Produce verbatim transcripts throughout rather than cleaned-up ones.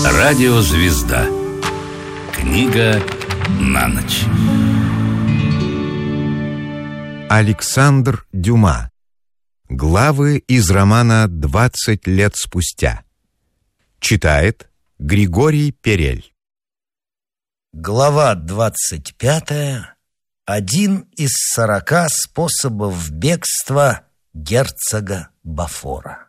Радиозвезда. Книга на ночь. Александр Дюма. Главы из романа «Двадцать лет спустя». Читает Григорий Перель. Глава двадцать пятая. Один из сорока способов бегства герцога Бафора.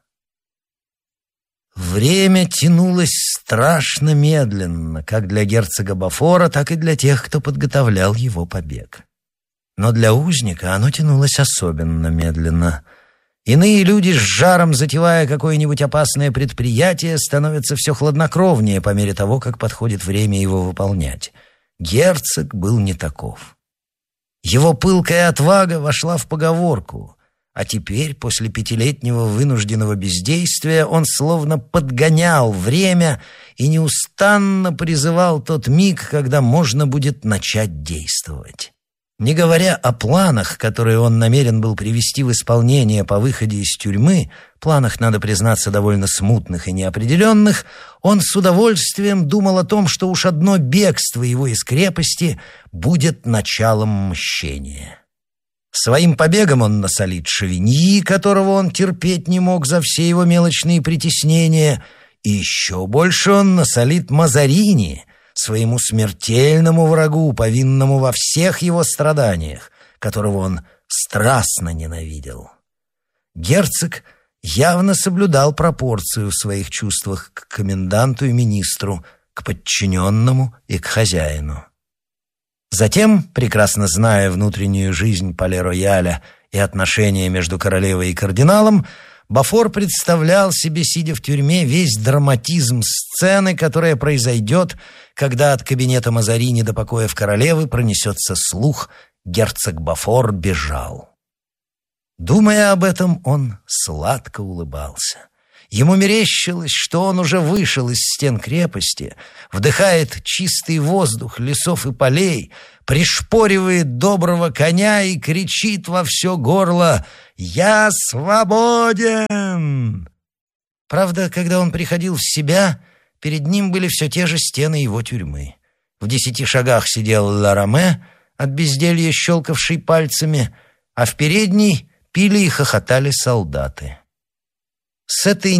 Время тянулось страшно медленно, как для герцога Бафора, так и для тех, кто подготовлял его побег. Но для узника оно тянулось особенно медленно. Иные люди, с жаром затевая какое-нибудь опасное предприятие, становятся все хладнокровнее по мере того, как подходит время его выполнять. Герцог был не таков. Его пылкая отвага вошла в поговорку, а теперь, после пятилетнего вынужденного бездействия, он словно подгонял время и неустанно призывал тот миг, когда можно будет начать действовать. Не говоря о планах, которые он намерен был привести в исполнение по выходе из тюрьмы, планах, надо признаться, довольно смутных и неопределенных, он с удовольствием думал о том, что уж одно бегство его из крепости будет началом мщения. Своим побегом он насолит Шовиньи, которого он терпеть не мог за все его мелочные притеснения, и еще больше он насолит Мазарини, своему смертельному врагу, повинному во всех его страданиях, которого он страстно ненавидел. Герцог явно соблюдал пропорцию в своих чувствах к коменданту и министру, к подчиненному и к хозяину. Затем, прекрасно зная внутреннюю жизнь Пале-Рояля и отношения между королевой и кардиналом, Бафор представлял себе, сидя в тюрьме, весь драматизм сцены, которая произойдет, когда от кабинета Мазарини до покоев королевы пронесется слух: герцог Бафор бежал. Думая об этом, он сладко улыбался. Ему мерещилось, что он уже вышел из стен крепости, вдыхает чистый воздух лесов и полей, пришпоривает доброго коня и кричит во все горло: «Я свободен!» Правда, когда он приходил в себя, перед ним были все те же стены его тюрьмы. В десяти шагах сидел Ла-Раме, от безделья щелкавший пальцами, а в передней пили и хохотали солдаты. С этой